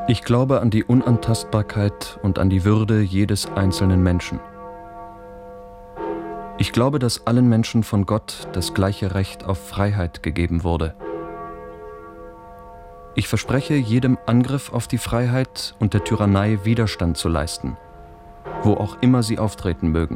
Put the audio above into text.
Ich glaube an die Unantastbarkeit und an die Würde jedes einzelnen Menschen. Ich glaube, dass allen Menschen von Gott das gleiche Recht auf Freiheit gegeben wurde. Ich verspreche, jedem Angriff auf die Freiheit und der Tyrannei Widerstand zu leisten, wo auch immer sie auftreten mögen.